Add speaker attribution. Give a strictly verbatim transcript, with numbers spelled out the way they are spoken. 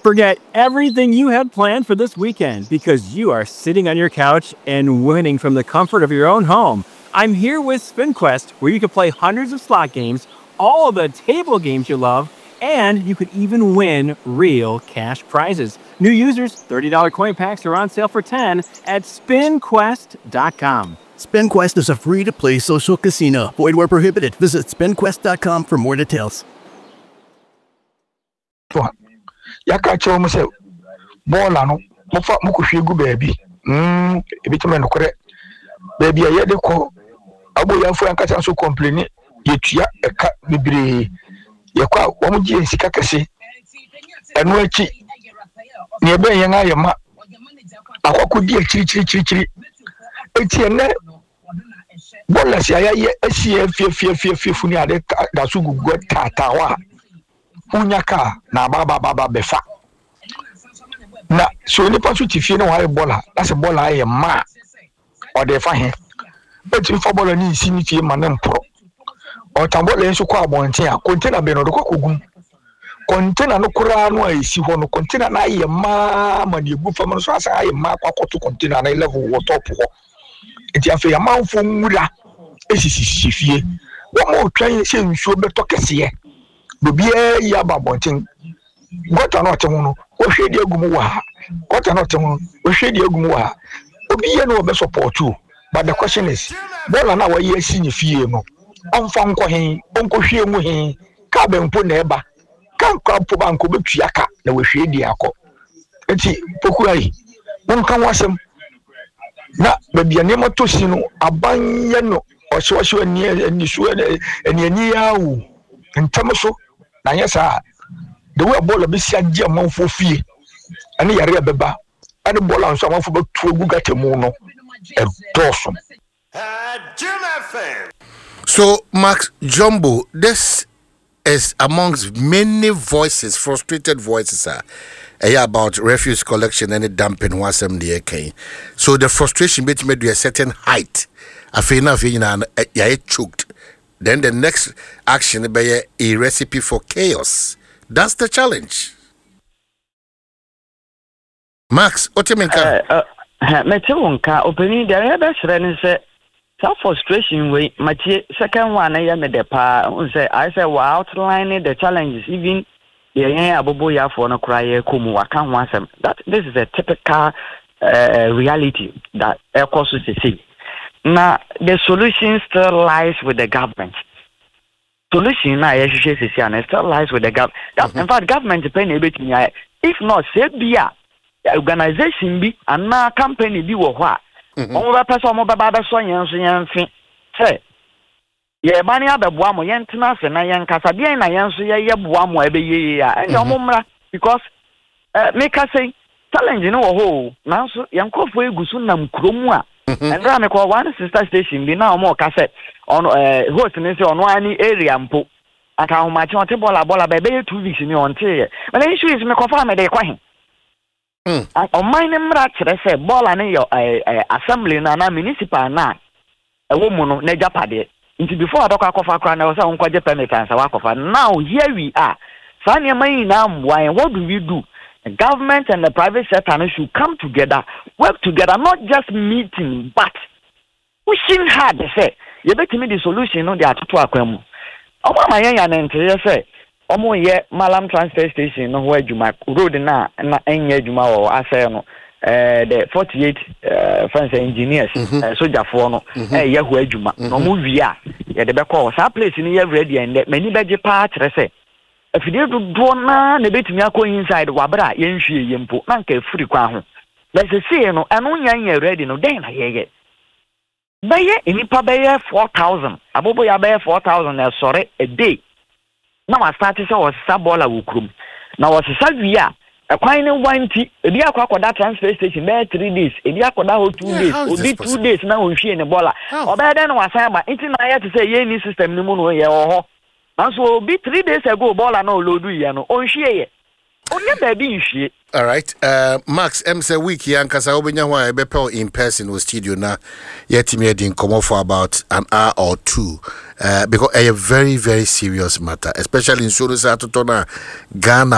Speaker 1: Forget everything you had planned for this weekend because you are sitting on your couch and winning from the comfort of your own home. I'm here with SpinQuest, where you can play hundreds of slot games, all of the table games you love, and you could even win real cash prizes. New users, thirty dollars coin packs are on sale for ten dollars at spin quest dot com.
Speaker 2: SpinQuest is a free-to-play social casino. Void where prohibited. Visit spin quest dot com for more details.
Speaker 3: Yaka cho mo se bola no mo fa mo ko hwegu baabi mm e bitime no kore baabi a yede ko abo yanfo yankasa so complain yetua eka bibire yakwa wo mo gi sika kase eno achi ne be yen ayema akokodi akiri kiri kiri kiri eti ene bola si ayaye asi afie fie fie fie funi ade da so gugu tatawa unyaka na baba baba befa na so ni pasu ti fie na wa bola that's a bola aye ma o de fa he but for bola ni si ni fie ma na mpro o tambola enso kwa abonten a container be no do kokogum container no kura no ayisi ho no container na aye ma ma ni egu fam no so asa aye ma kwa koto container na level wo top ho enti afa ya manfo nwura esisi fie wo mo twan se nsuo beto kese Bobia ya babontin gota no temu no wo hwedi agumu wa gota no temu wo hwedi agumu wa obiye no be support you but the question is bola na wa ye si ni fie no onfa nko hen onko hwie mu hen ka be mpo na eba kan kwa mpo ba nko betua ka na wo hwedi akọ enti pokurai won kan wasem na babia ne motosi no abanye no o so so ani ni so ani ani yawo ntamaso na yesa the way bola be sia gie amanfo fie ane yare beba ane bola nso amanfo be tu egu gatemu no e doso.
Speaker 4: So Max Jumbo, this is amongst many voices, frustrated voices are uh, about refuse collection and dumping wasem the okay. So the frustration made me to a certain height. I feel na feel na ya choked. Then the next action be a recipe for chaos. That's the challenge. Max, what do you mean?
Speaker 5: Uh, uh, me too, unka opening the other friend say self frustration way. My second one, I am the pa. Say I say we outlining the challenges. Even the young abobo ya for no cry kumu wakan wansem. That this is a typical uh, reality that air course to see. Now, the solution still lies with the government. Solution now, still lies with the government. Mm-hmm. In fact, government is paying a bit. If not, say be a organization be and now company be what. Over person, mobile baba so young, so young thing. Say, yeah, money out of one more young tenants and I young Casabia and I answer ya one more every year. And your mumra because make us say challenge you know a whole now so young coffee gusunam krumwa. And then I call one sister station be now more cassette on uh host on one area mpo. I can match on table a bola baby two weeks in your tea. But the issue is me confirm they quite. On my name rat say bola na your assembly na municipal na a woman na japade. Into before I talk about crown I was on quite permit and so now here we are. Sanya may now why what do we do? The government and the private sector should come together, work together, not just meeting, but pushing hard. They say, you bet me the solution, no, they are to Aquam. Omo my young and say, Omo ye Malam transfer station, no where Juma road na na enye Juma or I say no, the forty-eight uh, French engineers, soldier for no, eh, yeah, where Juma, no movie, yeah, the back of our place in here ready and many budget parts. I say. If you do na na beti mi akọ inside wabra yenhwie yempo na nka free kwa ho let's say no anu nya ready no den na yeye baye enipa baye four thousand abobo ya baye four thousand na sorry a day na wa start say was sabola wukrum na was savia ekwan ne wanti ebi akọ akọda transfer station baye three days ebi akọda ho two days obi two days na onhwie ne bola obaye den na wasan ba nti na ye to say ye ni system ni mu no ye ho. And so, be three days ago, Bola no lodu yano on share. Only baby share.
Speaker 4: All right, uh, Max, M say week yan kasa obenya wa ebepel in person with studio na yet me din come off for about an hour or two. Uh, because a very very serious matter, especially in Suru Satotona, Ghana.